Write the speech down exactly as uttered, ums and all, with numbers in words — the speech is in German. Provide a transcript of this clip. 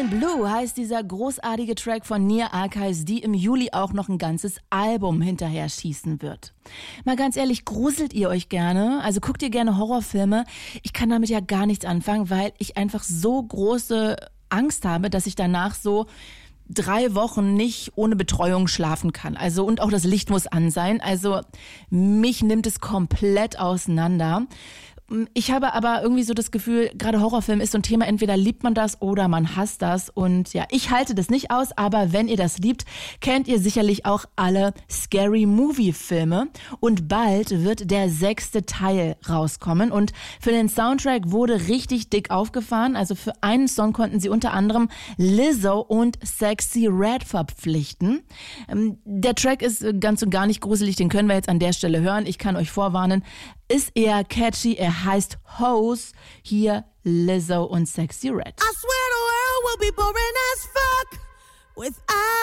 in Blue heißt dieser großartige Track von Nia Archives, die im Juli auch noch ein ganzes Album hinterher schießen wird. Mal ganz ehrlich, gruselt ihr euch gerne? Also guckt ihr gerne Horrorfilme? Ich kann damit ja gar nichts anfangen, weil ich einfach so große Angst habe, dass ich danach so drei Wochen nicht ohne Betreuung schlafen kann. Also und auch das Licht muss an sein. Also mich nimmt es komplett auseinander. Ich habe aber irgendwie so das Gefühl, gerade Horrorfilm ist so ein Thema, entweder liebt man das oder man hasst das. Und ja, ich halte das nicht aus, aber wenn ihr das liebt, kennt ihr sicherlich auch alle Scary Movie Filme. Und bald wird der sechste Teil rauskommen. Und für den Soundtrack wurde richtig dick aufgefahren. Also für einen Song konnten sie unter anderem Lizzo und Sexy Red verpflichten. Der Track ist ganz und gar nicht gruselig, den können wir jetzt an der Stelle hören. Ich kann euch vorwarnen, ist eher catchy, er heißt Hose, hier Lizzo und Sexy Red. I swear the world will be boring as fuck without